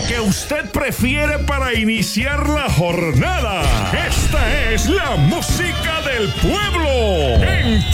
que usted prefiere para iniciar la jornada. Esta es la música del pueblo en